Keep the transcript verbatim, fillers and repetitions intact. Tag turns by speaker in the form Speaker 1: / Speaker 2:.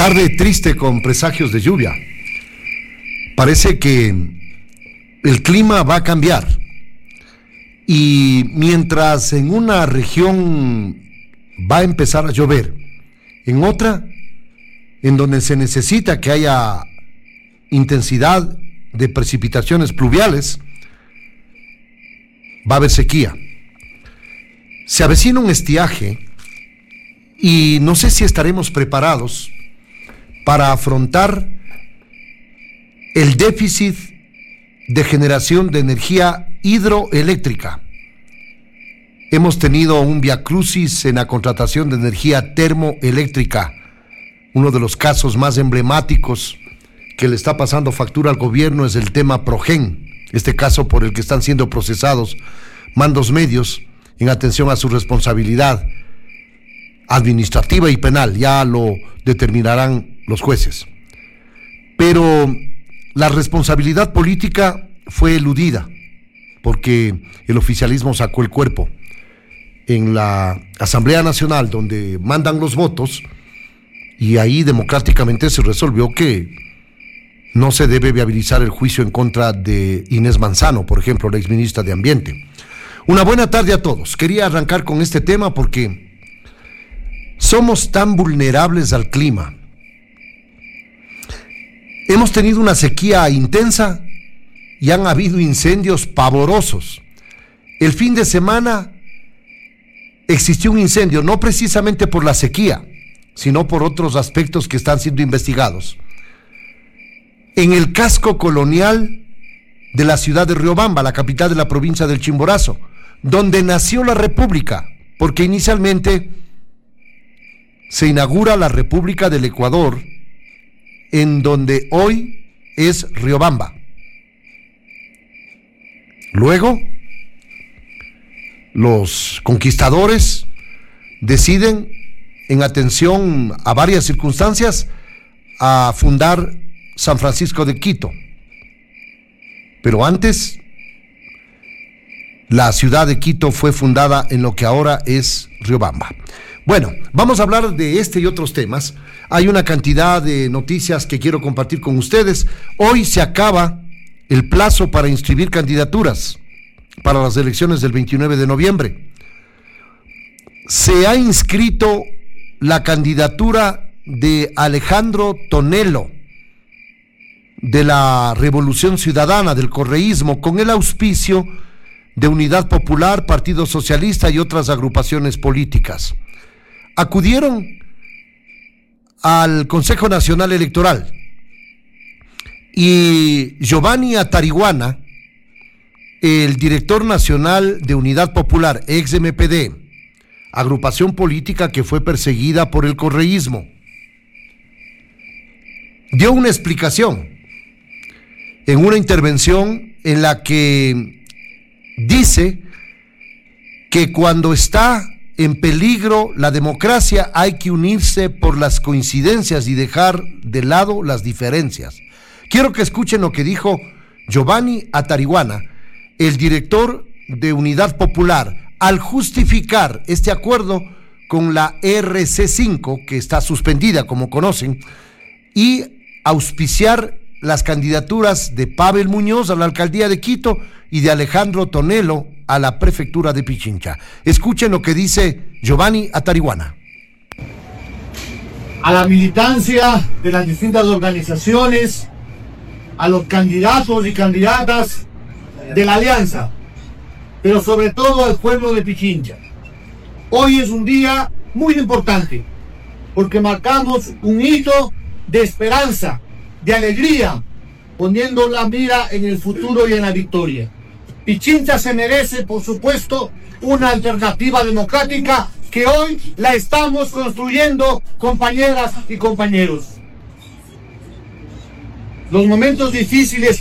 Speaker 1: tarde triste con presagios de lluvia. Parece que el clima va a cambiar. Y mientras en una región va a empezar a llover, en otra, en donde se necesita que haya intensidad de precipitaciones pluviales, va a haber sequía. Se avecina un estiaje y no sé si estaremos preparados para afrontar el déficit de generación de energía hidroeléctrica. Hemos tenido un viacrucis en la contratación de energía termoeléctrica, uno de los casos más emblemáticos que le está pasando factura al gobierno es el tema Progen, este caso por el que están siendo procesados mandos medios en atención a su responsabilidad administrativa y penal, ya lo determinarán los jueces. Pero la responsabilidad política fue eludida porque el oficialismo sacó el cuerpo. En la Asamblea Nacional, donde mandan los votos, y ahí democráticamente se resolvió que no se debe viabilizar el juicio en contra de Inés Manzano, por ejemplo, la exministra de Ambiente. Una buena tarde a todos. Quería arrancar con este tema porque somos tan vulnerables al clima. Hemos tenido una sequía intensa y han habido incendios pavorosos. El fin de semana existió un incendio, no precisamente por la sequía, sino por otros aspectos que están siendo investigados. En el casco colonial de la ciudad de Riobamba, la capital de la provincia del Chimborazo, donde nació la República, porque inicialmente se inaugura la República del Ecuador, en donde hoy es Riobamba. Luego, los conquistadores deciden, en atención a varias circunstancias, a fundar San Francisco de Quito. Pero antes, la ciudad de Quito fue fundada en lo que ahora es Riobamba. Bueno, vamos a hablar de este y otros temas. Hay una cantidad de noticias que quiero compartir con ustedes. Hoy se acaba el plazo para inscribir candidaturas para las elecciones del veintinueve de noviembre. Se ha inscrito la candidatura de Alejandro Tonelo, de la Revolución Ciudadana, del correísmo, con el auspicio de Unidad Popular, Partido Socialista y otras agrupaciones políticas. Acudieron al Consejo Nacional Electoral y Giovanni Atariguana, el director nacional de Unidad Popular, ex M P D, agrupación política que fue perseguida por el correísmo, dio una explicación en una intervención en la que dice que cuando está en peligro la democracia hay que unirse por las coincidencias y dejar de lado las diferencias. Quiero que escuchen lo que dijo Giovanni Atariguana, el director de Unidad Popular, al justificar este acuerdo con la R C cinco, que está suspendida, como conocen, y auspiciar las candidaturas de Pavel Muñoz a la alcaldía de Quito y de Alejandro Tonelo a la prefectura de Pichincha. Escuchen lo que dice Giovanni Atariguana.
Speaker 2: A la militancia de las distintas organizaciones, a los candidatos y candidatas de la alianza, pero sobre todo al pueblo de Pichincha. Hoy es un día muy importante porque marcamos un hito de esperanza, de alegría, poniendo la mira en el futuro y en la victoria. Pichincha se merece, por supuesto, una alternativa democrática que hoy la estamos construyendo, compañeras y compañeros. Los momentos difíciles